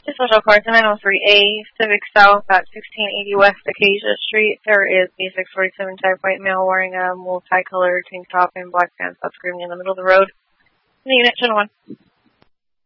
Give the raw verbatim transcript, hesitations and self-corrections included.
Special car to nine oh three A, Civic South at sixteen eighty West Acacia Street. There is a six forty-seven type white male wearing a multicolored tank top and black pants that's screaming in the middle of the road. The unit, ten one.